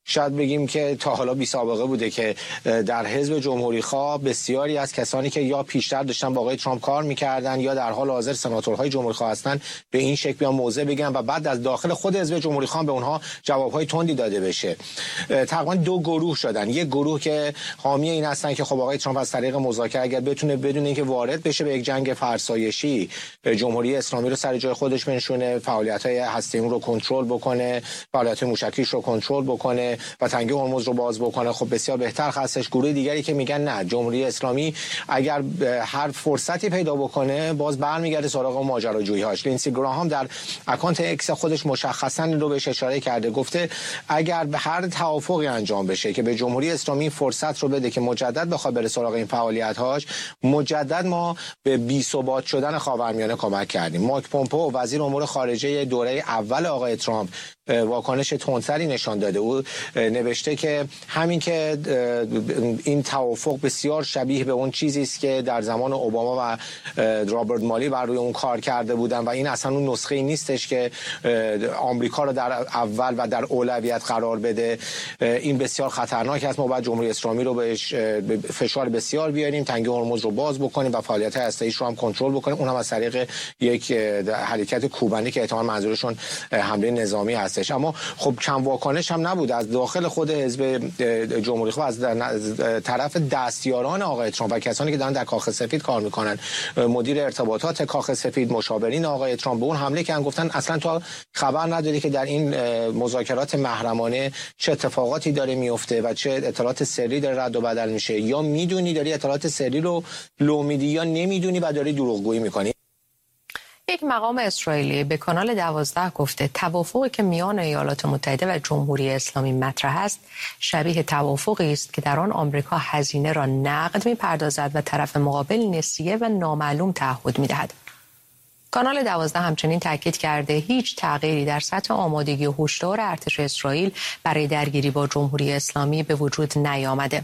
شاید بگیم که تا حالا بی سابقه بوده که در حزب جمهوری خواه بسیاری از کسانی که یا پیشتر داشتن با آقای ترامپ کار میکردن یا در حال حاضر سناتورهای جمهوری خواه هستن به این شکل بیان موضع بگیرن و بعد از داخل خود حزب جمهوری خواه به اونها جوابهای تندی داده بشه. تقریبا دو گروه شدن. یک گروه که حامی این هستن که خب آقای ترامپ از طریق مذاکره اگر بتونه بدون اینکه وارد بشه به یک جنگ فرسایشی جمهوری اسلامی رو سر جای خودش بنشونه، فعالیت‌های هسته‌ای رو کنترل بکنه، فعالیت موشکیش رو کنترل بکنه و تنگه هرمز رو باز بکنه، خب بسیار بهتر هستش. گروه دیگری که میگن نه، جمهوری اسلامی اگر هر فرصتی پیدا بکنه باز برمیگرده سراغ ماجراجویی‌هاش. لینسی گراهام در اکانت اکس خودش مشخصاً این رو بهش اشاره کرده، گفته اگر به هر توافقی انجام بشه که به جمهوری اسلامی فرصت رو بده که مجدد بخواد بره سراغ این فعالیت‌هاش، مجدد ما به بی‌ثبات شدن خاورمیانه کمک کردیم. مایک پومپئو وزیر امور خارجه دوره اول آقای ترامپ واکنش تندتری نشان داده. او نوشته که همین که این توافق بسیار شبیه به اون چیزی است که در زمان اوباما و رابرت مالی بر روی اون کار کرده بودن و این اصلا اون نسخه‌ای نیستش که آمریکا رو در اول و در اولویت قرار بده. این بسیار خطرناک است. ما باید جمهوری اسلامی رو بهش فشار بسیار بیاریم، تنگه هرمز رو باز بکنیم و فعالیت هسته‌ایش رو هم کنترل بکنیم، اونم از طریق یک حرکت کوبنی که احتمال منظورشون حمله نظامی هست. اما خب کم واکنش هم نبود از داخل خود حزب جمهوری خواه، از طرف دستیاران آقای ترامپ و کسانی که دارن در کاخ سفید کار میکنن، مدیر ارتباطات کاخ سفید، مشاورین آقای ترامپ به اون حمله کردن، گفتن اصلا تو خبر نداری که در این مذاکرات محرمانه چه اتفاقاتی داره میفته و چه اطلاعات سری داره رد و بدل میشه، یا میدونی داری اطلاعات سری رو لو میدی یا نمیدونی و داری دروغگویی میکنی. یک مقام اسرائیلی به کانال 12 گفته توافقی که میان ایالات متحده و جمهوری اسلامی مطرح است شبیه توافقی است که در آن آمریکا هزینه را نقد می‌پردازد و طرف مقابل نسیه و نامعلوم تعهد می‌دهد. کانال 12 همچنین تاکید کرده هیچ تغییری در سطح آمادگی و هشدار ارتش اسرائیل برای درگیری با جمهوری اسلامی به وجود نیامده.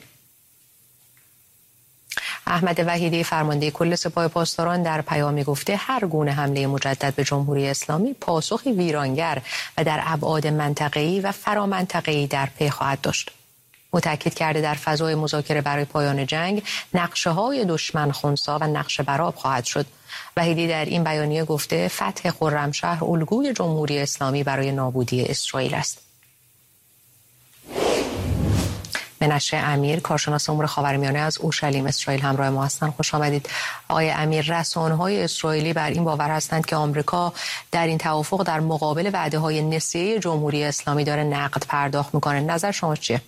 احمد وحیدی فرمانده کل سپاه پاسداران در پیامی گفته هر گونه حمله مجدد به جمهوری اسلامی پاسخی ویرانگر و در ابعاد منطقه‌ای و فرامنطقه‌ای در پی خواهد داشت. او تاکید کرده در فضای مذاکره برای پایان جنگ نقشه‌های دشمن خنثی و نقشه برآب خواهد شد. وحیدی در این بیانیه گفته فتح خرمشهر الگوی جمهوری اسلامی برای نابودی اسرائیل است. منشه امیر، کارشناس امور خاورمیانه از اورشلیم اسرائیل همراه ما هستند. خوش آمدید. آقای امیر، رسانه‌های اسرائیلی بر این باور هستند که آمریکا در این توافق در مقابل وعده‌های نسیه جمهوری اسلامی داره نقد پرداخت میکنه. نظر شما چیه؟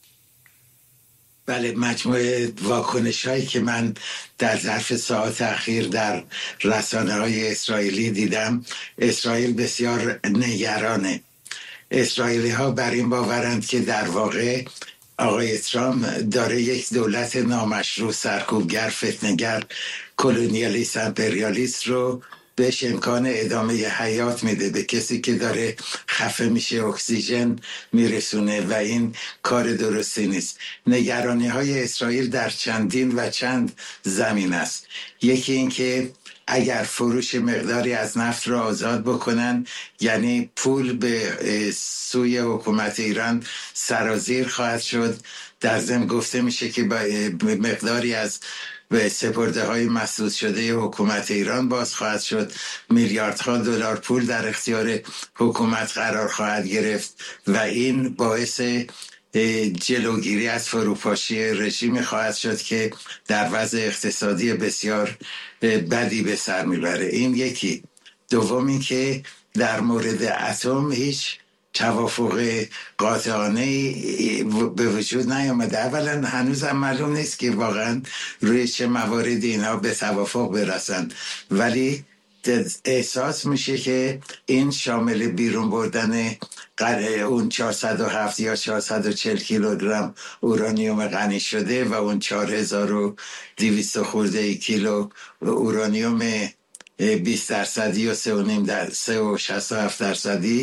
بله، مجموعه واکنش‌هایی که من در ظرف ساعات اخیر در رسانه‌های اسرائیلی دیدم، اسرائیل بسیار نگرانه. اسرائیلی‌ها بر این باورند که در واقع آقای ترامپ داره یک دولت نامشروع، سرکوبگر، فتنه‌گر، کلونیالیست، امپریالیست رو بهش امکان ادامه حیات میده، به کسی که داره خفه میشه اکسیژن میرسونه و این کار درستی نیست. نگرانی های اسرائیل در چندین و چند زمین است. یکی این که اگر فروش مقداری از نفت را آزاد بکنن، یعنی پول به سوی حکومت ایران سرازیر خواهد شد. در ضمن گفته میشه که به مقداری از به سپرده های مسدود شده حکومت ایران باز خواهد شد، میلیاردها دلار پول در اختیار حکومت قرار خواهد گرفت و این باعث جلوگیری از فروپاشی رژیمی خواهد شد که در وضع اقتصادی بسیار بدی به سر میبره. این یکی. دومی که در مورد اتم هیچ توافق قاطعانه به وجود نیامده. اولا هنوز هم معلوم نیست که واقعا روی چه مواردی اینا به توافق برسند، ولی احساس میشه که این شامل بیرون بردن اون 407 یا 440 کیلوگرم اورانیوم غنی شده و اون 4200 خورده کیلو اورانیوم 20% و 3.67%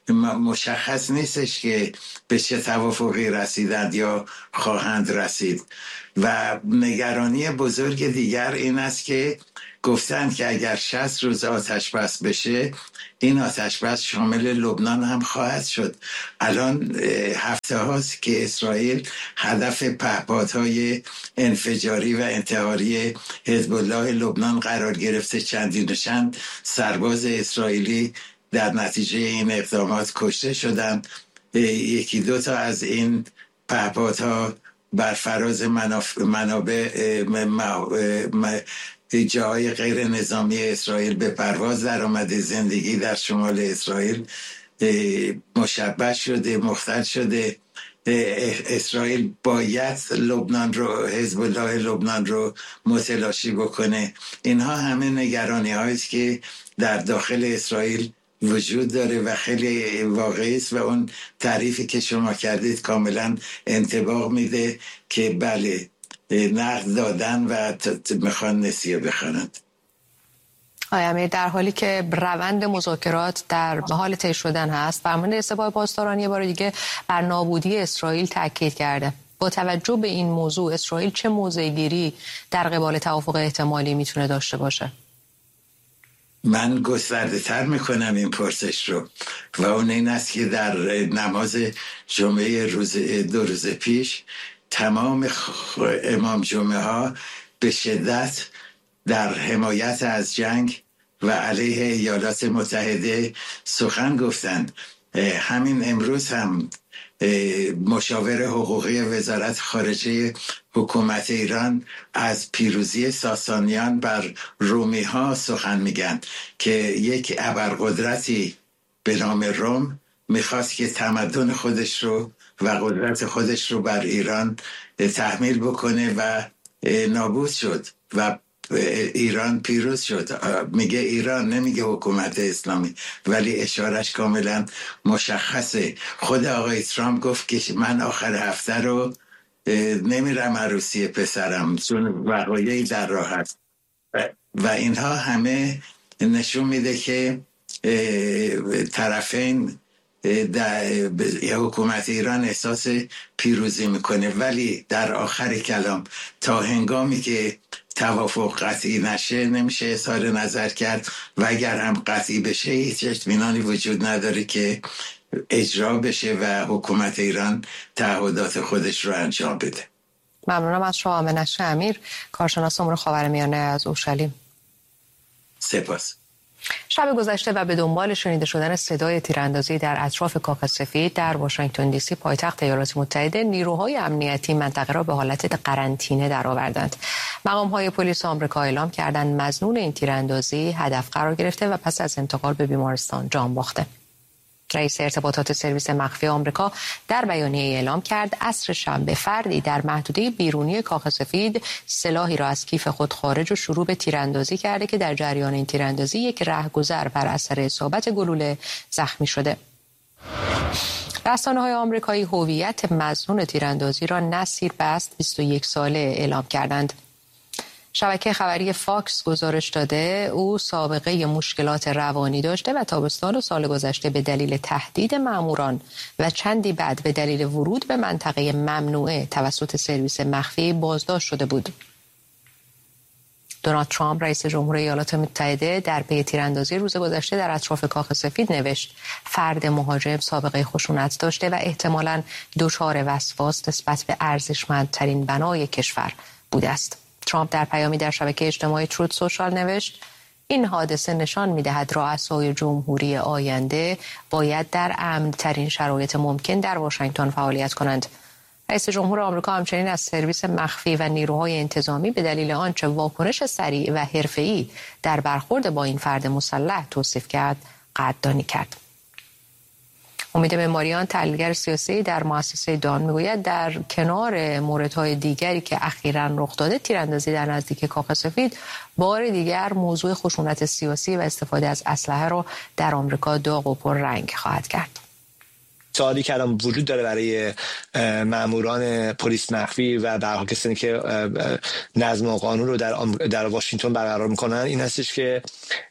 مشخص نیستش که به چه توافقی رسیدند یا خواهند رسید. و نگرانی بزرگ دیگر این است که گفتند که اگر 60 روز آتش بس بشه، این آتش بس شامل لبنان هم خواهد شد. الان هفته هاست که اسرائیل هدف پهپادهای انفجاری و انتحاری حزب الله لبنان قرار گرفته. چندین و چند سرباز اسرائیلی در نتیجه این اقدامات کشته شدند. یکی دو تا از این پهپادها بر فراز منابع جاهای غیر نظامی اسرائیل به پرواز در آمده. زندگی در شمال اسرائیل مشبع شده، مختل شده. اسرائیل باید لبنان رو، حزب الله لبنان رو متلاشی بکنه. اینها همه نگرانی هاییست که در داخل اسرائیل وجود داره و خیلی واقعی است و اون تعریفی که شما کردید کاملا انطباق میده که بله، نقد دادن و میخوان نسیه بخوانند. آقای امیر، در حالی که روند مذاکرات در حال طی شدن هست، فرمانده سپاه پاسداران یه بار دیگه بر نابودی اسرائیل تاکید کرده. با توجه به این موضوع اسرائیل چه موضع‌گیری در قبال توافق احتمالی میتونه داشته باشه؟ من گسترده تر میکنم این پرسش رو و اون این است که در نماز جمعه دو روز پیش تمام امام جمعه ها به شدت در حمایت از جنگ و علیه ایالات متحده سخن گفتند. همین امروز هم مشاور حقوقی وزارت خارجه حکومت ایران از پیروزی ساسانیان بر رومی ها سخن میگن که یک ابرقدرتی به نام روم میخواست که تمدن خودش رو و قدرت خودش رو بر ایران تحمیل بکنه و نابود شد و ایران پیروز شد. میگه ایران، نمیگه حکومت اسلامی، ولی اشارش کاملا مشخصه. خود آقای ترامپ گفت که من آخر هفته رو نمیرم عروسی پسرم چون وقایعی در راه هست و اینها همه نشون میده که طرفین حکومت ایران احساس پیروزی میکنه، ولی در آخر کلام تا هنگامی که توافق قطعی نشه نمیشه اظهار نظر کرد و اگر هم قطعی بشه هیچ اطمینانی وجود نداره که اجرا بشه و حکومت ایران تعهدات خودش رو انجام بده. ممنونم از شما منشه امیر، کارشناس امور خاورمیانه از اورشلیم. سپاس. شب گذشته و به دنبال شنیده شدن صدای تیراندازی در اطراف کاخ سفید در واشنگتن دی سی پایتخت ایالات متحده، نیروهای امنیتی منطقه را به حالت قرنطینه درآوردند. مقام‌های پلیس آمریکا اعلام کردند مظنون این تیراندازی هدف قرار گرفته و پس از انتقال به بیمارستان جان باخته. رئیس ارتباطات سرویس مخفی آمریکا در بیانیه اعلام کرد عصر شنبه فردی در محدوده بیرونی کاخ سفید سلاحی را از کیف خود خارج و شروع به تیراندازی کرده که در جریان این تیراندازی یک رهگذر بر اثر اصابت گلوله زخمی شده. رسانه‌های آمریکایی هویت مظنون تیراندازی را نصیر بست 21 ساله اعلام کردند. شبکه خبری فاکس گزارش داده او سابقه مشکلات روانی داشته و تابستان سال گذشته به دلیل تهدید ماموران و چندی بعد به دلیل ورود به منطقه ممنوعه توسط سرویس مخفی بازداشت شده بود. دونالد ترامپ رئیس جمهور ایالات متحده در پی تیراندازی روز گذشته در اطراف کاخ سفید نوشت فرد مهاجم سابقه خشونت داشته و احتمالاً دچار وسواس نسبت به ارزشمندترین بنای کشور بوده است. ترامپ در پیامی در شبکه اجتماعی تروت سوشال نوشت این حادثه نشان می‌دهد رؤسای جمهوری آینده باید در امن‌ترین شرایط ممکن در واشنگتن فعالیت کنند. رئیس جمهور آمریکا همچنین از سرویس مخفی و نیروهای انتظامی به دلیل آنچه واکنش سریع و حرفه‌ای در برخورد با این فرد مسلح توصیف کرد قدردانی کرد. امید مماریان، تحلیلگر سیاسی در مؤسسه دان، میگوید در کنار موردهای دیگری که اخیراً رخ داده، تیراندازی در نزدیکی کاخ سفید بار دیگر موضوع خشونت سیاسی و استفاده از اسلحه را در آمریکا داغ و پررنگ خواهد کرد. سوالی که الان وجود داره برای ماموران پلیس مخفی و در حال کسانی که نظم و قانون رو در واشنگتن برقرار میکنن این هستش که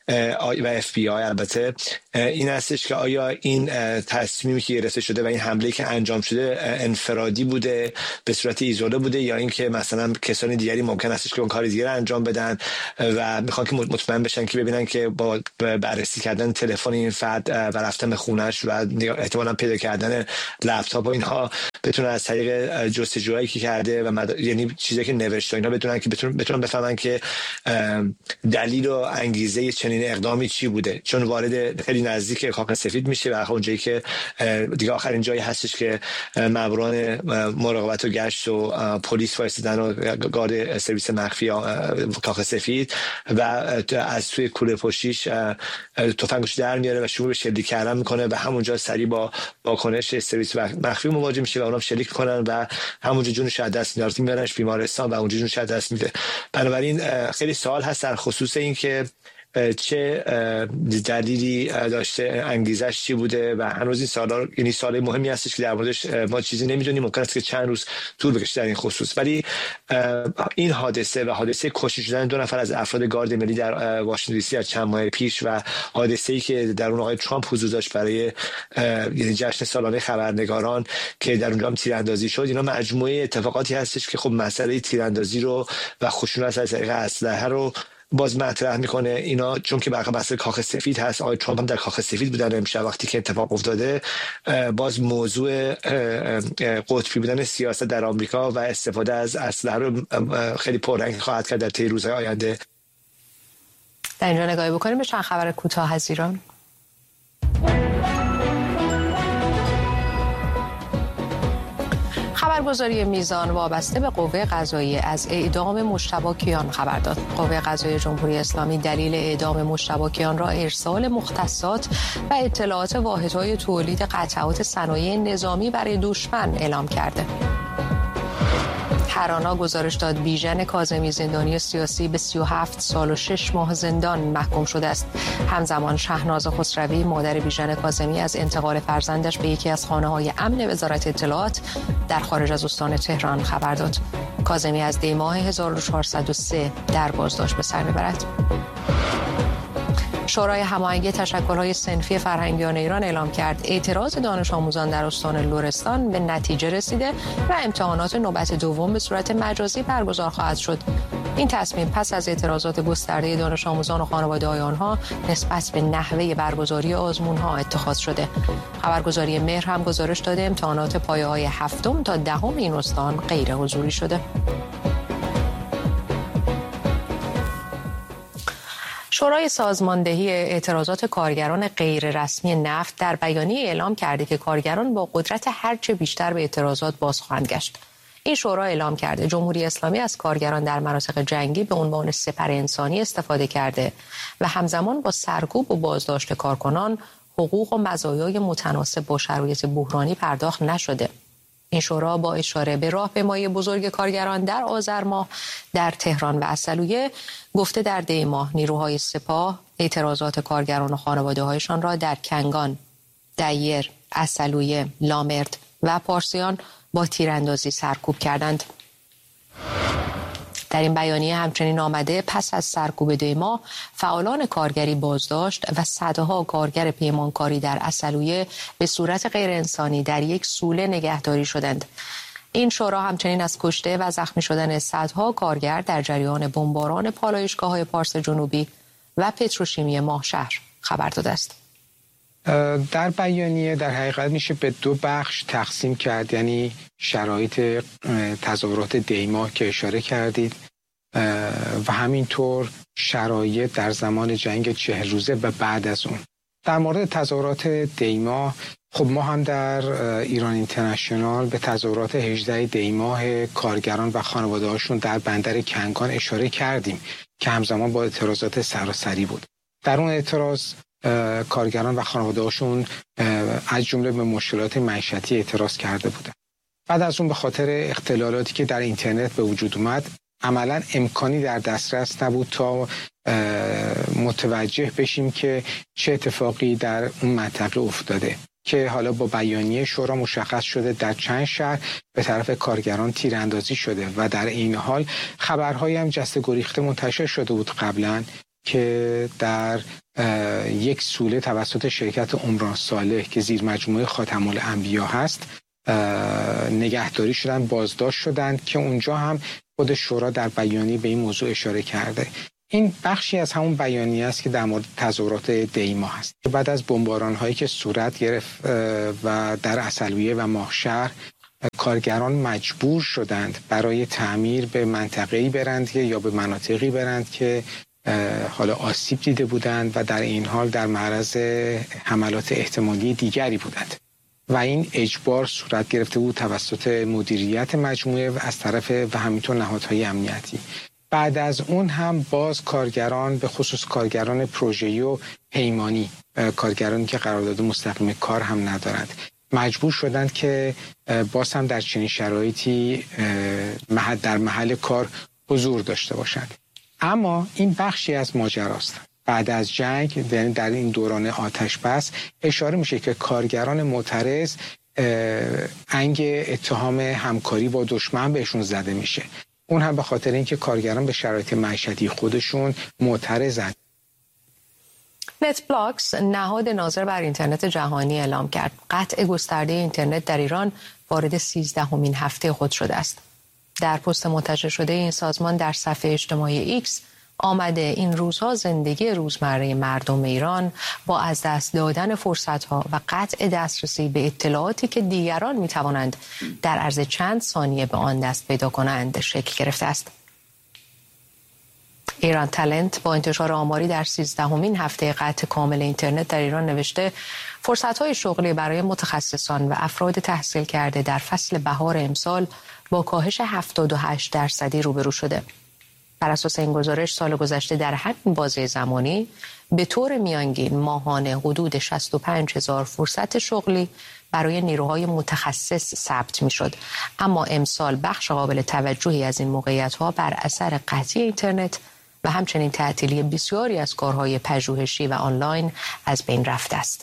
و FBI البته این هستش که آیا این تصمیمی که گرفته شده و این حمله که انجام شده انفرادی بوده، به صورت ایزوله بوده، یا اینکه مثلا کسانی دیگری ممکن هستش که اون کار دیگه انجام بدن و میخوان که مطمئن بشن که ببینن که با بررسی کردن تلفن این فرد و رفتن به خونه‌اش و احتمالاً پیدا کردن لپتاپ و اینها بتونن از طریق جستجوهایی که کرده و یعنی چیزی که نوشته اینا بدونن که بتونن بفهمن که دلیل و انگیزه چنین اقدامی چی بوده، چون وارد خیلی نزدیک کاخ سفید میشه و اونجایی که دیگه آخرین جایی هستش که ماموران مراقبت و گشت و پلیس وایسادن و گارد سرویس مخفی کاخ سفید و از توی کوله پشتیش تفنگش در میاره و شروع به شلیک کردن میکنه و همونجا سریع با واکنش سرویس مخفی مواجه میشه و اونم شلیک کنن و همونجا جونش از دست میاره، میبرنش بیمارستان و اونجا جونش از دست میده. بنابراین خیلی سوال هست در خصوص این که چه دلیلی داشته، انگیزش چی بوده و هنوز این سوالا، یعنی سوال مهمی هستش که در موردش ما چیزی نمیدونیم. ممکن است که چند روز طول بکشه در این خصوص، ولی این حادثه و حادثه کشته شدن 2 نفر از افراد گارد ملی در واشنگتن دی سی از چند ماه پیش و حادثه‌ای که در اون آقای ترامپ حضور داشت برای یعنی جشن سالانه خبرنگاران که در اونجا هم تیراندازی شد، اینا مجموعه اتفاقاتی هستش که خب مسئله تیراندازی رو و خشونت از طریق اسلحه رو باز مطرح میکنه. اینا چون که برخلاف بحث کاخ سفید هست، آقای ترامپ هم در کاخ سفید بودن امشب وقتی که اتفاق افتاده، باز موضوع قطبی بودن سیاست در آمریکا و استفاده از اسلحه رو خیلی پررنگ خواهد کرد در طی روزهای آینده. در اینجا نگاهی بکنیم به چند خبر کوتاه از ایران. خبرگزاری میزان وابسته به قوه قضاییه از اعدام مجتبی کیان خبر داد. قوه قضاییه جمهوری اسلامی دلیل اعدام مجتبی کیان را ارسال مختصات و اطلاعات واحدهای تولید قطعات صنایع نظامی برای دشمن اعلام کرده. هرانا گزارش داد بیژن کاظمی زندانی سیاسی به 37 سال و 6 ماه زندان محکوم شده است. همزمان شهناز خسروی مادر بیژن کاظمی از انتقال فرزندش به یکی از خانه‌های امن وزارت اطلاعات در خارج از استان تهران خبر داد. کاظمی از دی ماه 1403 در بازداشت به سر میبرد. شورای هماهنگی تشکل‌های صنفی فرهنگیان ایران اعلام کرد اعتراض دانش آموزان در استان لرستان به نتیجه رسیده و امتحانات نوبت دوم به صورت مجازی برگزار خواهد شد. این تصمیم پس از اعتراضات گسترده دانش آموزان و خانواده‌های آنها نسبت به نحوه برگزاری آزمون‌ها اتخاذ شده. خبرگزاری مهر هم گزارش داده امتحانات پایه‌های 7 تا 10 این استان غیر حضوری شده. شورای سازماندهی اعتراضات کارگران غیررسمی نفت در بیانیه اعلام کرده که کارگران با قدرت هرچه بیشتر به اعتراضات باز خواهند گشت. این شورا اعلام کرده جمهوری اسلامی از کارگران در مناطق جنگی به عنوان سپر انسانی استفاده کرده و همزمان با سرکوب و بازداشت کارکنان حقوق و مزایای متناسب با شرایط بحرانی پرداخت نشده. این شورا با اشاره به راهپیمایی بزرگ کارگران در آذر ماه در تهران و عسلویه گفته در دی ماه نیروهای سپاه اعتراضات کارگران و خانواده‌هایشان را در کنگان، دیر، عسلویه، لامرد و پارسیان با تیراندازی سرکوب کردند. در این بیانیه همچنین آمده پس از سرکوب دی ماه فعالان کارگری بازداشت و صدها کارگر پیمانکاری در عسلویه به صورت غیر انسانی در یک سوله نگهداری شدند. این شورا همچنین از کشته و زخمی شدن صدها کارگر در جریان بمباران پالایشگاه‌های پارس جنوبی و پتروشیمی ماهشهر خبر داده است. در بیانیه در حقیقت میشه به 2 بخش تقسیم کرد، یعنی شرایط تظاهرات دی ماه که اشاره کردید و همینطور شرایط در زمان جنگ 40 روزه و بعد از اون. در مورد تظاهرات دی ماه، خب ما هم در ایران اینترنشنال به تظاهرات 18 دی ماه کارگران و خانواده‌هاشون در بندر کنگان اشاره کردیم که همزمان با اعتراضات سراسری بود. در اون اعتراض کارگران و خانواده‌هاشون از جمله به مشکلات معیشتی اعتراض کرده بودند. بعد از اون به خاطر اختلالاتی که در اینترنت به وجود اومد عملاً امکانی در دسترس نبود تا متوجه بشیم که چه اتفاقی در اون منطقه افتاده، که حالا با بیانیه شورا مشخص شده در چند شهر به طرف کارگران تیراندازی شده و در این حال خبرهایی هم جسته گریخته منتشر شده بود قبلا که در یک سوله توسط شرکت عمران صالح که زیر مجموعه خاتم الانبیا هست نگهداری شدن، بازداشت شدن، که اونجا هم خود شورا در بیانیه به این موضوع اشاره کرده. این بخشی از همون بیانیه است که در مورد تظاهرات دیما هست. بعد از بمباران هایی که صورت گرفت و در عسلویه و ماهشهر کارگران مجبور شدند برای تعمیر به منطقه‌ای برند یا به مناطقی برند که حالا آسیب دیده بودند و در این حال در معرض حملات احتمالی دیگری بودند و این اجبار صورت گرفته بود توسط مدیریت مجموعه و از طرف و همینطور نهادهای امنیتی. بعد از اون هم باز کارگران، به خصوص کارگران پروژه‌ای و پیمانی، کارگرانی که قرارداد مستقیم کار هم ندارند، مجبور شدند که باز هم در چنین شرایطی در محل کار حضور داشته باشند. اما این بخشی از ماجراست. بعد از جنگ، در این دوران آتش بس، اشاره میشه که کارگران معترض انگ اتهام همکاری با دشمن بهشون زده میشه. اون هم به خاطر اینکه کارگران به شرایط معیشتی خودشون معترضند. نتبلاکس، نهاد ناظر بر اینترنت جهانی، اعلام کرد قطع گسترده اینترنت در ایران وارد 13مین هفته خود شده است. در پست منتشر شده این سازمان در صفحه اجتماعی ایکس آمده این روزها زندگی روزمره مردم ایران با از دست دادن فرصتها و قطع دسترسی به اطلاعاتی که دیگران میتوانند در عرض چند ثانیه به آن دست پیدا کنند شکل گرفته است. ایران تالنت با انتشار آماری در 13مین هفته قطع کامل اینترنت در ایران نوشته فرصت‌های شغلی برای متخصصان و افراد تحصیل کرده در فصل بهار امسال با کاهش 78% روبرو شده. بر اساس این گزارش سال گذشته در همین بازه زمانی به طور میانگین ماهانه حدود 65,000 فرصت شغلی برای نیروهای متخصص ثبت می‌شد، اما امسال بخش قابل توجهی از این موقعیت‌ها بر اثر قطعی اینترنت و همچنین تعطیلی بسیاری از کارهای پژوهشی و آنلاین از بین رفته است.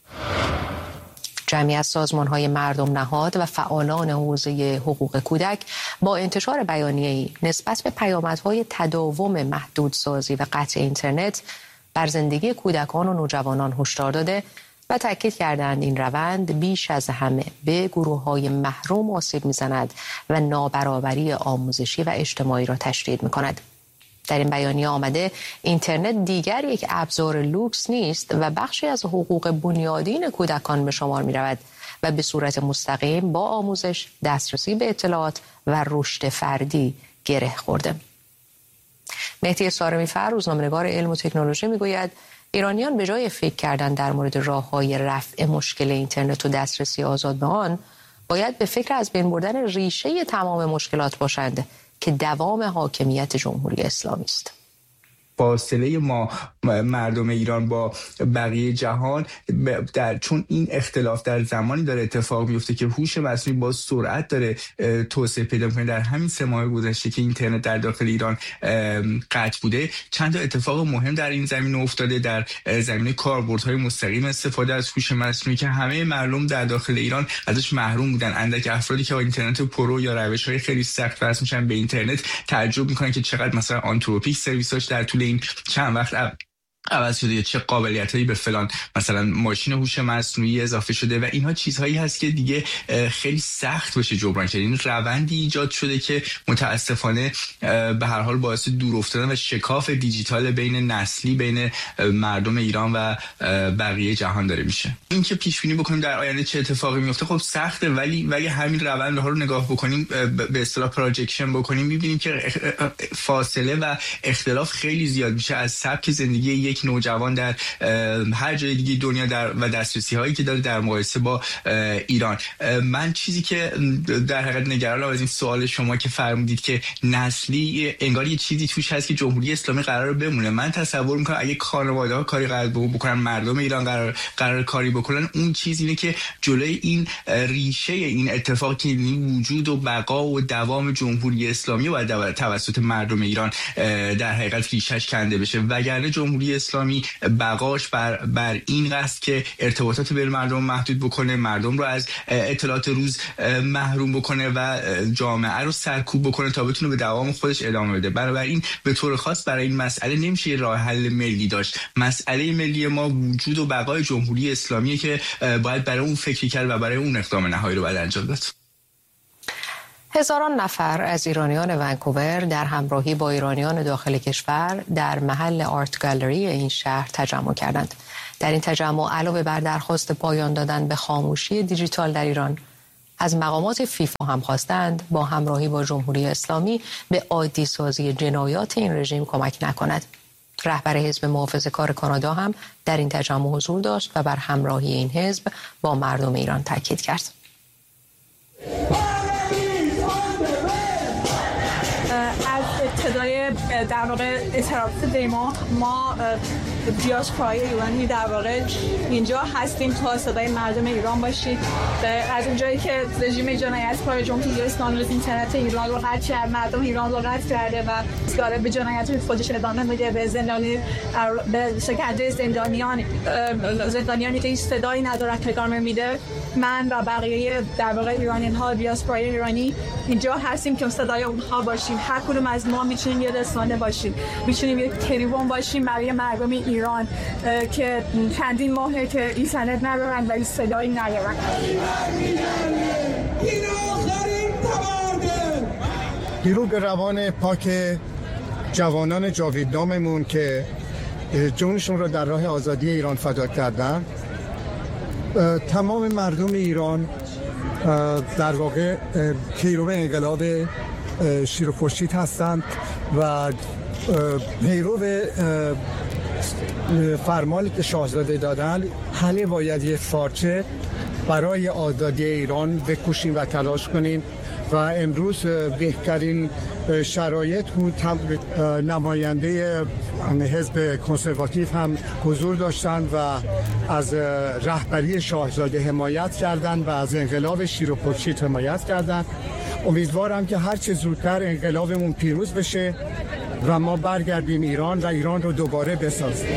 جمعی از سازمان‌های مردم نهاد و فعالان حوزه حقوق کودک با انتشار بیانیه‌ای نسبت به پیامدهای تداوم محدودسازی و قطع اینترنت بر زندگی کودکان و نوجوانان هشدار داده و تاکید کردند این روند بیش از همه به گروه‌های محروم آسیب می‌زند و نابرابری آموزشی و اجتماعی را تشدید می‌کند. در این بیانیه آمده اینترنت دیگر یک ابزار لوکس نیست و بخشی از حقوق بنیادین کودکان به شمار می رود و به صورت مستقیم با آموزش، دسترسی به اطلاعات و رشد فردی گره خورده. مهدی سارمی فر، روزنامه‌نگار علم و تکنولوژی، می گوید ایرانیان به جای فکر کردن در مورد راه‌های رفع مشکل اینترنت و دسترسی آزاد به آن، باید به فکر از بین بردن ریشه تمام مشکلات باشند که دوام حاکمیت جمهوری اسلامی است. فاصله ما مردم ایران با بقیه جهان چون این اختلاف در زمانی داره اتفاق میفته که هوش مصنوعی با سرعت داره توسعه پیدا می‌کنه. در همین 3 ماه گذشته که اینترنت در داخل ایران قطع بوده، چند تا اتفاق مهم در این زمینه افتاده. در زمینه کاربردهای مستقیم استفاده از هوش مصنوعی که همه مردم در داخل ایران ازش محروم بودن. اندک افرادی که با اینترنت پرو یا روش‌های خیلی سخت وصل میشن به اینترنت تعجب می‌کنن که چقدر مثلا آنتروپیک سرویساش در طول این چند وقت عوض شده یا چه قابلیتایی به فلان مثلا ماشین هوش مصنوعی اضافه شده و اینها چیزهایی هست که دیگه خیلی سخت بشه جبران کرد. این روندی ایجاد شده که متاسفانه به هر حال باعث دور افتادن و شکاف دیجیتال بین نسلی بین مردم ایران و بقیه جهان داره میشه. این که پیش بینی بکنیم در آینده چه اتفاقی میفته خب سخته، ولی همین روند ها رو نگاه بکنیم، به اصطلاح پروجکشن بکنیم، میبینیم که فاصله و اختلاف خیلی زیاد میشه از سبک زندگی یک نوجوان در هر جای دیگه دنیا و دسترسی هایی که داره در مقایسه با ایران. من چیزی که در حقیقت نگرانم از این سوال شما که فرمودید که نسلی انگار یه چیزی توش هست که جمهوری اسلامی قراره بمونه. من تصور میکنم اگه خانواده‌ها کاری قرار بکنن، مردم ایران قرار کاری بکنن، اون چیزی اینه که جلوی این ریشه این اتفاقی که وجود و بقا و دوام جمهوری اسلامی باید توسط مردم ایران در حقیقت ریشش کنده بشه، وگرنه جمهوری اسلامی بقاش بر این قصد که ارتباطات بین مردم محدود بکنه، مردم رو از اطلاعات روز محروم بکنه و جامعه رو سرکوب بکنه تا بتونه به دوام خودش ادامه بده. بنابراین به طور خاص برای این مسئله نمیشه راه حل ملی داشت. مسئله ملی ما وجود و بقای جمهوری اسلامیه که باید برای اون فکر کرد و برای اون اقدام نهایی رو باید انجام داد. هزاران نفر از ایرانیان ونکوور در همراهی با ایرانیان داخل کشور در محل آرت گالری این شهر تجمع کردند. در این تجمع علاوه بر درخواست پایان دادن به خاموشی دیجیتال در ایران، از مقامات فیفا هم خواستند با همراهی با جمهوری اسلامی به عادی سازی جنایات این رژیم کمک نکند. رهبر حزب محافظه‌کار کانادا هم در این تجمع حضور داشت و بر همراهی این حزب با مردم ایران تاکید کرد. ابتدای در واقع اعتراف دیما ما دیاسپورای ایرانی در واقع اینجا هستیم تا صدای مردم ایران باشید. از اونجایی که رژیم جنایتکار جمهوری اسلامی از اینترنت ایران رو قطع کرد، مردم ایران رو قطع کرده و داره به جنایت خودش ادامه میده، به زندانی، به سکنده زندانیانی که صدایی نداره که ادامه میده. من و بقیه در واقع ایرانیان ها دیاسپورای ایرانی اینجا هستیم که صدای اونها باشیم. هر کدوم از ما میتونیم یه رسانه باشیم، میتونیم یک تریبون باشیم برای مردم ایران که چندین ماهه که این سند ندارن و این صدایی ندارن. درود به روان پاک جوانان جاویدناممون که جونشون رو در راه آزادی ایران فدا کردن. تمام مردم ایران در واقع پیرو انقلاب شیر و خورشید هستند و پیرو فرمانی که شاهزاده دادن، همه باید یک پارچه برای آزادی ایران بکوشیم و تلاش کنیم و امروز بهترین شرایط بود. نماینده حزب کنسرواتیو هم حضور داشتند و از رهبری شاهزاده حمایت کردند و از انقلاب شیر و خورشید حمایت کردند. امیدوارم که هر چه زودتر انقلابمون پیروز بشه و ما برگردیم ایران و ایران رو دوباره بسازیم.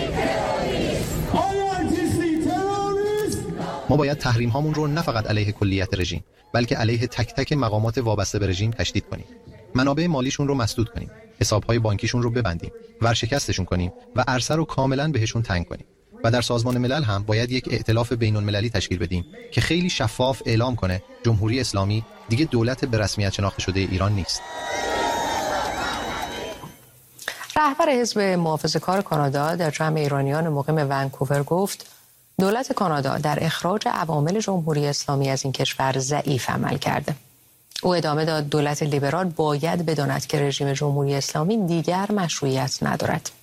ما باید تحریم هامون رو نه فقط علیه کلیت رژیم بلکه علیه تک تک مقامات وابسته به رژیم تشدید کنیم. منابع مالیشون رو مسدود کنیم، حسابهای بانکیشون رو ببندیم، ورشکستشون کنیم و عرصه رو کاملا بهشون تنگ کنیم. و در سازمان ملل هم باید یک ائتلاف بین‌المللی تشکیل بدیم که خیلی شفاف اعلام کنه جمهوری اسلامی دیگه دولت به رسمیت شناخته شده ایران نیست. رهبر حزب محافظه‌کار کانادا در جمع ایرانیان مقیم ونکوور گفت دولت کانادا در اخراج عوامل جمهوری اسلامی از این کشور ضعیف عمل کرده. او ادامه داد دولت لیبرال باید بداند که رژیم جمهوری اسلامی دیگر مشروعیت ندارد.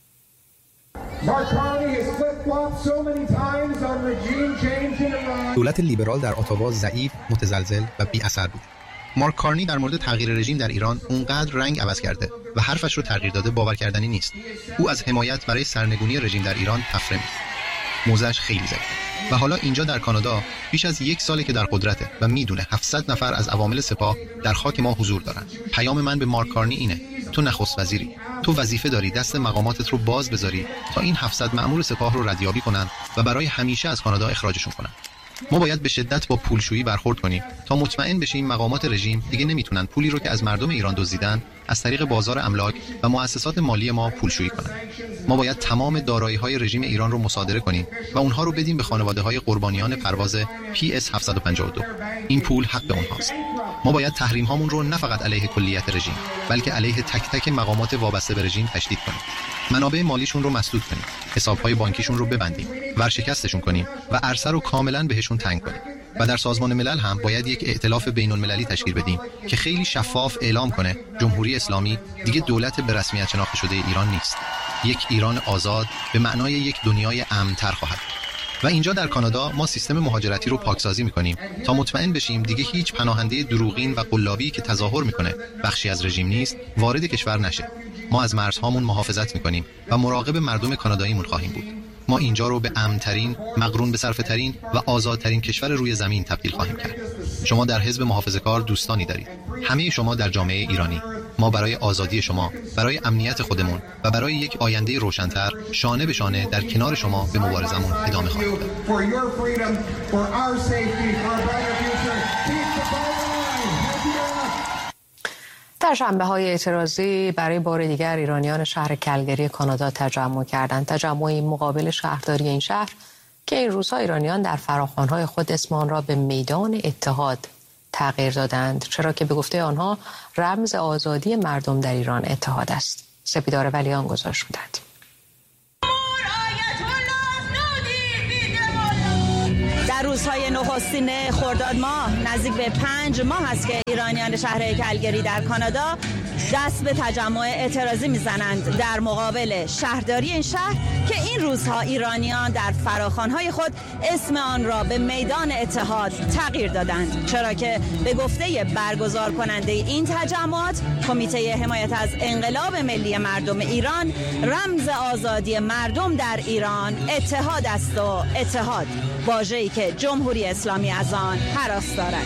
دولت لیبرال در اتاوا ضعیف، متزلزل و بی اثر بود. مارک کارنی در مورد تغییر رژیم در ایران اونقدر رنگ عوض کرده و حرفش رو تغییر داده باور کردنی نیست. او از حمایت برای سرنگونی رژیم در ایران تفره می‌کند. موضعش خیلی ضعیف. و حالا اینجا در کانادا بیش از 1 ساله که در قدرته و میدونه 700 نفر از عوامل سپاه در خاک ما حضور دارن. پیام من به مارک کارنی اینه: تو نخست وزیری، تو وظیفه داری دست مقاماتت رو باز بذاری تا این 700 مأمور سپاه رو ردیابی کنن و برای همیشه از کانادا اخراجشون کنن. ما باید به شدت با پولشویی برخورد کنیم تا مطمئن بشیم مقامات رژیم دیگه نمیتونن پولی رو که از مردم ایران دزدیدن از طریق بازار املاک و مؤسسات مالی ما پولشویی کنن. ما باید تمام دارایی‌های رژیم ایران رو مصادره کنیم و اونها رو بدیم به خانواده‌های قربانیان پرواز PS 752. این پول حق اونهاست. ما باید تحریم هامون رو نه فقط علیه کلیت رژیم بلکه علیه تک تک مقامات وابسته به رژیم تشدید کنیم. منابع مالیشون رو مسدود کنیم، حسابهای بانکیشون رو ببندیم، ورشکستشون کنیم و عرصه رو کاملا بهشون تنگ کنیم. و در سازمان ملل هم باید یک ائتلاف بین‌المللی تشکیل بدیم که خیلی شفاف اعلام کنه جمهوری اسلامی دیگه دولت به رسمیت شناخته شده ایران نیست. یک ایران آزاد به معنای یک دنیای امن‌تر خواهد. و اینجا در کانادا ما سیستم مهاجرتی رو پاکسازی می‌کنیم تا مطمئن بشیم دیگه هیچ پناهنده دروغین و قلابی که تظاهر می‌کنه بخشی از رژیم نیست وارد کشور نشه. ما از مرزهامون محافظت می‌کنیم و مراقب مردم کاناداییمون خواهیم بود. ما اینجا رو به امن‌ترین، مقرون به صرفه‌ترین و آزادترین کشور روی زمین تبدیل خواهیم کرد. شما در حزب محافظه‌کار دوستانی دارید. همه شما در جامعه ایرانی. ما برای آزادی شما، برای امنیت خودمون و برای یک آینده روشن‌تر شانه به شانه در کنار شما به مبارزمون ادامه خواهیم داد. در شنبه‌های اعتراضی برای بار دیگر ایرانیان شهر کلگری کانادا تجمع کردند. تجمعی مقابل شهرداری این شهر که این روزها ایرانیان در فراخوان‌های خود اسم آن را به میدان اتحاد تغییر دادند، چرا که به گفته آنها رمز آزادی مردم در ایران اتحاد است. سپیدار ولیان گزارش می‌دهد. در روزهای نخستین خرداد ماه نزدیک به 5 ماه است که ایرانیان شهر کلگری در کانادا دست به تجمع اعتراضی میزنند در مقابل شهرداری این شهر که این روزها ایرانیان در فراخوان‌های خود اسم آن را به میدان اتحاد تغییر دادند، چرا که به گفته برگزار کننده این تجمعات کمیته حمایت از انقلاب ملی مردم ایران رمز آزادی مردم در ایران اتحاد است و اتحاد واژه‌ای که جمهوری اسلامی از آن هراس دارد.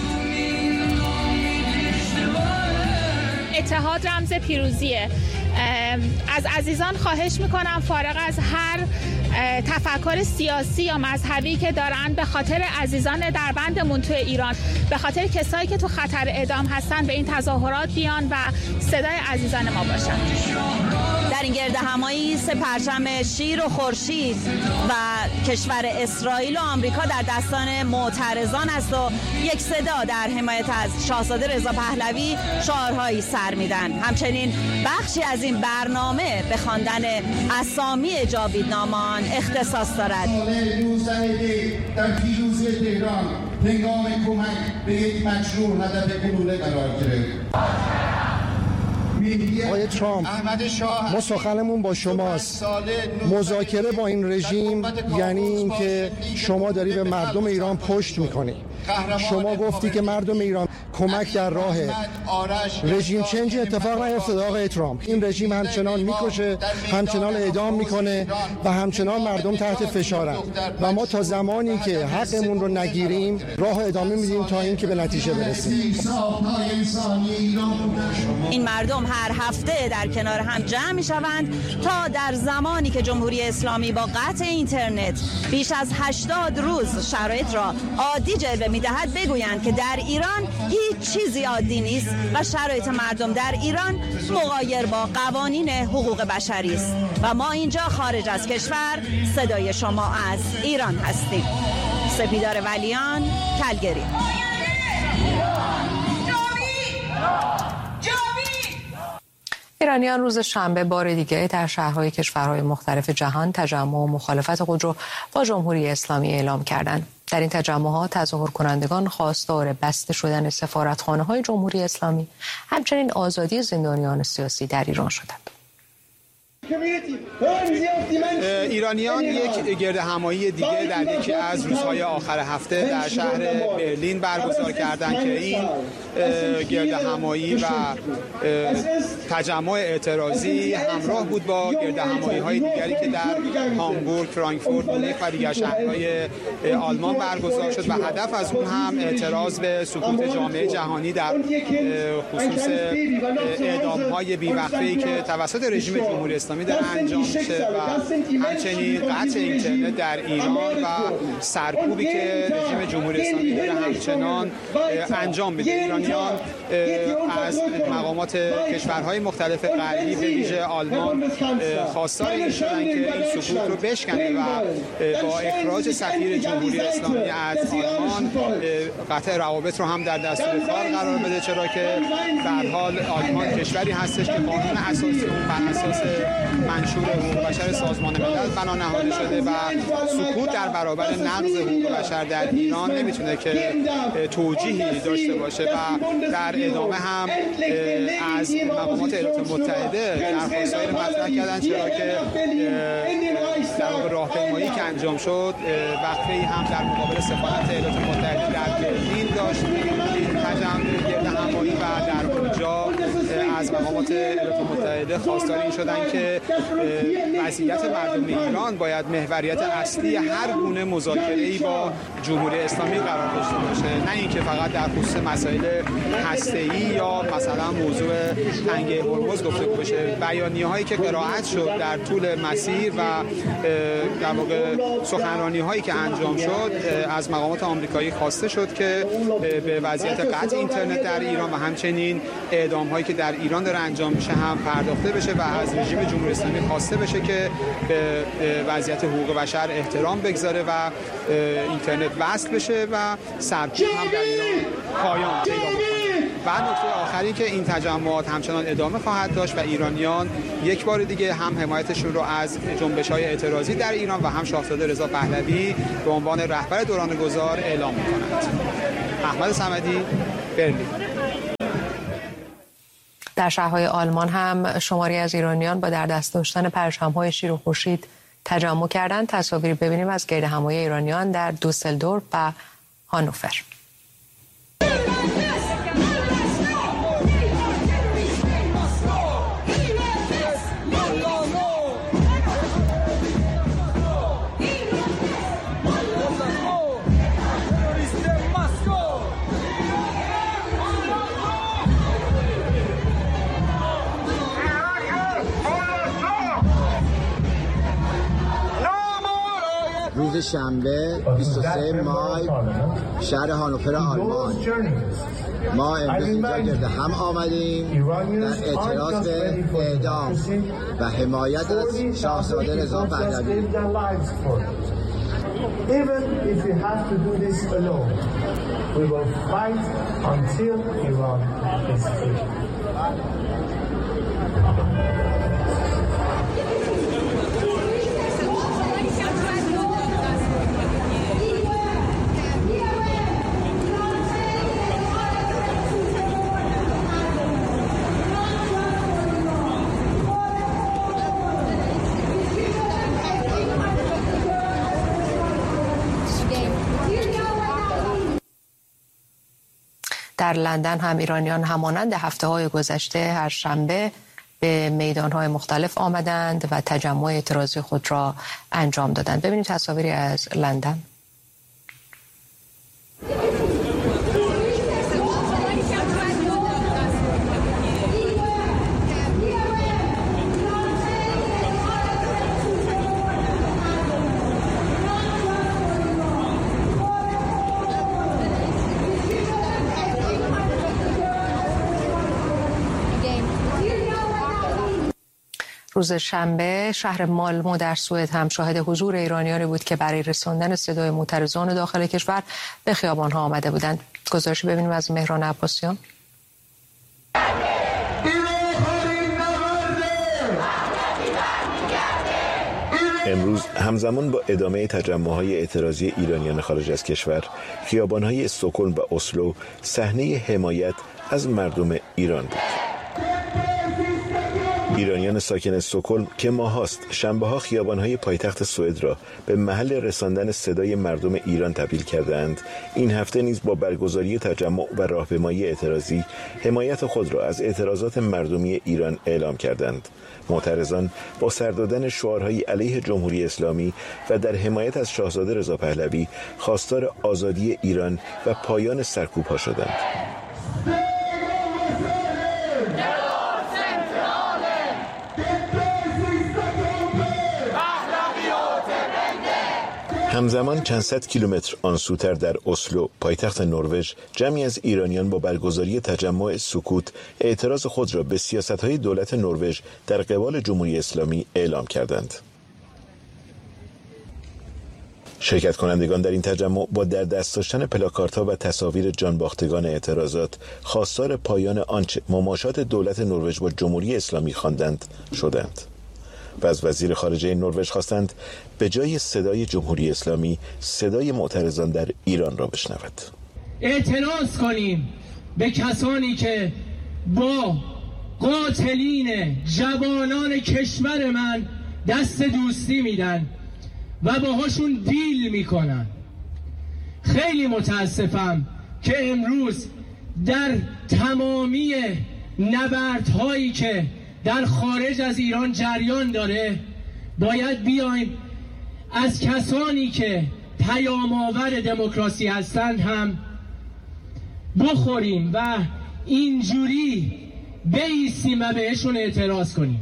اتحاد رمز پیروزیه. از عزیزان خواهش میکنم فارغ از هر تفکر سیاسی یا مذهبی که دارن به خاطر عزیزان دربندمون تو ایران، به خاطر کسایی که تو خطر اعدام هستن به این تظاهرات بیان و صدای عزیزان ما باشن. در این گرد همایی 3 پرچم شیر و خورشید و کشور اسرائیل و آمریکا در دستان معترضان است و یک صدا در حمایت از شاهزاده رضا پهلوی شعارهایی سر میدن. همچنین بخشی از این برنامه به خواندن اسامی جاویدنامان اختصاص دارد. در پیروزی تهران هنگام کمک به یک مجروح هدف گلوله قرار گرفت. آقای ترامپ، ما سخنمون با شماست. مذاکره با این رژیم یعنی اینکه شما داری به مردم ایران پشت میکنی. شما گفتی که مردم ایران کمک در راه رژیم چنج اتفاق نیفتاده. آقای ترامپ، این رژیم همچنان میکشه، همچنان اعدام میکنه و همچنان مردم تحت فشارن و ما تا زمانی که حقمون رو نگیریم راه ادامه میدیم تا اینکه به نتیجه برسیم. این مردم هر هفته در کنار هم جمع میشوند تا در زمانی که جمهوری اسلامی با قطع اینترنت بیش از 80 روز شرایط را عادی جلوه میدهد بگویند که در ایران هیچ چیزی عادی نیست و شرایط مردم در ایران مغایر با قوانین حقوق بشری است و ما اینجا خارج از کشور صدای شما از ایران هستیم. سپیدار ولیان، کلگری. ایرانیان روز شنبه بار دیگه در شهرهای کشورهای مختلف جهان تجمع و مخالفت خود را با جمهوری اسلامی اعلام کردند. در این تجمعات تظاهر کنندگان خواستار بسته شدن سفارتخانه‌های جمهوری اسلامی، همچنین آزادی زندانیان سیاسی در ایران شدند. ایرانیان یک گرد همایی دیگه در یکی از روزهای آخر هفته در شهر برلین برگزار کردند که این گرد همایی و تجمع اعتراضی همراه بود با گرد همایی‌های دیگری که در هامبورگ، فرانکفورت، مونیخ و دیگر شهرهای آلمان برگزار شد و هدف از اون هم اعتراض به سکوت جامعه جهانی در خصوص اعدام‌های بی‌وقفه‌ای که توسط رژیم جمهوری اسلامی در انجام میشه و همچنین قطع اینترنت در ایران و سرکوبی که رژیم جمهوری اسلامی داره همچنان انجام میده. ایرانیان از مقامات کشورهای مختلف غربی به ویژه آلمان خواستار این شدن که این سکوت رو بشکنه و با اخراج سفیر جمهوری اسلامی از آلمان قطع روابط رو هم در دستور کار قرار بده، چرا که به هر حال آلمان کشوری هستش که قانون اساسی اون بر اساس منشور حقوق بشر سازمان ملل بنا نهاده شده و سکوت در برابر نقض حقوق بشر در ایران نمیتونه که توجیهی داشته باشه و در ادامه هم از مقامات ایالات متحده درخواست‌هایی رو مطرح کردن، چرا که در واقع راهپیمایی که انجام شد وقفه‌ای هم در مقابل سفارت ایالات متحده در برلین داشت. این تجمع گرد همایی و در اونجا از مقامات ایالات متحده متحده خواستار این شدن که وضعیت مردم ایران باید محوریت اصلی هر گونه مذاکره‌ای با جمهوری اسلامی قرار داشته باشه، نه اینکه فقط در خصوص مسائل هسته‌ای یا مثلا موضوع تنگه هرمز گفتگو بشه. بیانیه‌هایی که قرائت شد در طول مسیر و در واقع سخنرانی‌هایی که انجام شد از مقامات آمریکایی خواسته شد که به وضعیت قطع اینترنت در ایران و همچنین اعدام‌هایی که در ایران داره انجام میشه هم پرداخته بشه و از رژیم جمهوری اسلامی خواسته بشه که به وضعیت حقوق بشر احترام بگذاره و اینترنت وصل بشه و سرکوب هم در ایران پایان پیدا بکنه. و نکته آخری که این تجمعات همچنان ادامه خواهد داشت و ایرانیان یک بار دیگه هم حمایتشون رو از جنبش‌های اعتراضی در ایران و هم شاهزاده رضا پهلوی به عنوان رهبر دوران گذار اعلام می‌کنند. احمد صمدی، برلین. در شهرهای آلمان هم شماری از ایرانیان با در دست داشتن پرچم‌های شیر و خورشید تجمع کردند. تصاویری ببینیم از گردهمایی ایرانیان در دوسلدورف و هانوفر. روز شنبه 23 مای شهر هانوفر آلمان، ما امروز اینجا گرد هم آمدیم در اعتراض به اعدام و حمایت از شاهزاده رضا پهلوی. Even if we have to do this alone, we will fight until Iran is free. در لندن هم ایرانیان همانند هفته‌های گذشته هر شنبه به میدان‌های مختلف آمدند و تجمع اعتراضی خود را انجام دادند. ببینید تصاویری از لندن. روز شنبه شهر مالمو در سوئد هم شاهد حضور ایرانیانی بود که برای رساندن صدای معترضان داخل کشور به خیابان‌ها آمده بودند. گزارشی ببینیم از مهران عباسیان. امروز همزمان با ادامه تجمع‌های اعتراضی ایرانیان خارج از کشور، خیابان‌های استکهلم و اسلو صحنه حمایت از مردم ایران بود. ایرانیان ساکن استکهلم که ماهاست شنبه‌ها خیابان‌های پایتخت سوئد را به محل رساندن صدای مردم ایران تبدیل کردند، این هفته نیز با برگزاری تجمع و راهپیمایی اعتراضی حمایت خود را از اعتراضات مردمی ایران اعلام کردند. معترضان با سر دادن شعارهای علیه جمهوری اسلامی و در حمایت از شاهزاده رضا پهلوی خواستار آزادی ایران و پایان سرکوب‌ها شدند. همزمان چند صد کیلومتر آنسوتر در اسلو پایتخت نروژ جمعی از ایرانیان با برگزاری تجمع سکوت اعتراض خود را به سیاست‌های دولت نروژ در قبال جمهوری اسلامی اعلام کردند. شرکت کنندگان در این تجمع با در دست داشتن پلاکاردها و تصاویر جانباختگان اعتراضات خواستار پایان آنچه مماشات دولت نروژ با جمهوری اسلامی خواندند شدند. و از وزیر خارجه نروژ خواستند به جای صدای جمهوری اسلامی صدای معترضان در ایران را بشنود. اعتراض کنیم به کسانی که با قاتلین جوانان کشور من دست دوستی میدن و باهاشون دیل میکنن. خیلی متاسفم که امروز در تمامی نبردهایی که در خارج از ایران جریان داره باید بیایم از کسانی که پیام آور دموکراسی هستند هم بخوریم و اینجوری بایستیم و بهشون اعتراض کنیم.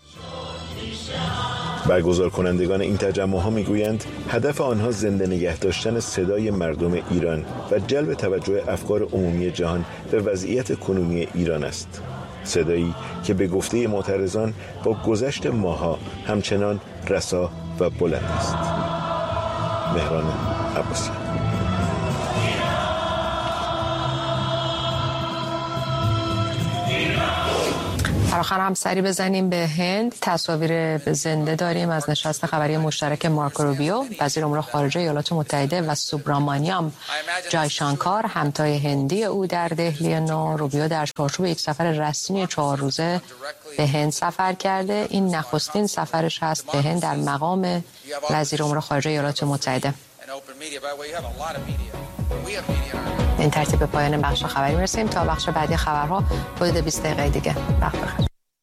برگزار کنندگان این تجمع‌ها میگویند هدف آنها زنده نگه داشتن صدای مردم ایران و جلب توجه افکار عمومی جهان به وضعیت کنونی ایران است. صدایی که به گفته معترضان با گذشت ماها همچنان رسا و بلند است. مهران عباسی. فراخر هم سری بزنیم به هند. تصاویر زنده داریم از نشست خبری مشترک مارکو روبیو وزیر امور خارجه ایالات متحده و سوبرامانیام جایشانکار همتای هندی او در دهلی نو. روبیو در چارچوب یک سفر رسمی 4 روزه به هند سفر کرده. این نخستین سفرش هست به هند در مقام وزیر امور خارجه ایالات متحده. این ترتیب به پایان بخش خبری میرسیم. تا بخش بعدی خبرها حدود 20 دقیقه دیگه. وقت بخیر.